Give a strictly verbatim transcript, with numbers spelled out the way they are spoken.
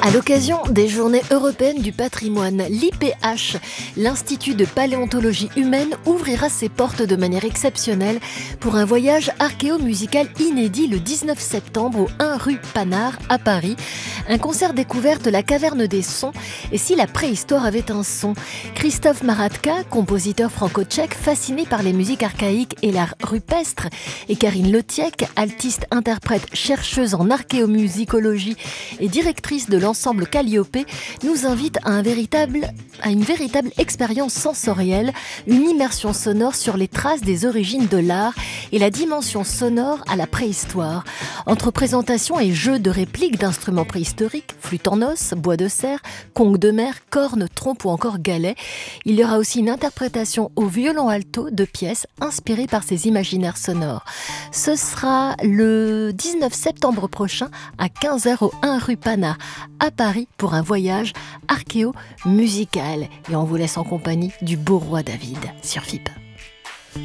À l'occasion des Journées européennes du patrimoine, l'I P H, l'Institut de paléontologie humaine, ouvrira ses portes de manière exceptionnelle pour un voyage archéomusical inédit le dix-neuf septembre au un rue Panard à Paris. Un concert découverte La Caverne des Sons et si la préhistoire avait un son. Christophe Maratka, compositeur franco-tchèque fasciné par les musiques archaïques et l'art rupestre, et Karine Lotiec, altiste, interprète, chercheuse en archéomusicologie et directrice de l'ensemble Calliope, nous invite à, un véritable, à une véritable expérience sensorielle, une immersion sonore sur les traces des origines de l'art et la dimension sonore à la préhistoire. Entre présentation et jeux de répliques d'instruments préhistoriques, flûte en os, bois de serre, congue de mer, corne, trompe ou encore galet, il y aura aussi une interprétation au violon alto de pièces inspirées par ces imaginaires sonores. Ce sera le dix-neuf septembre prochain à quinze heures au un rue Panard à Paris pour un voyage archéo-musical. Et on vous laisse en compagnie du beau roi David sur F I P.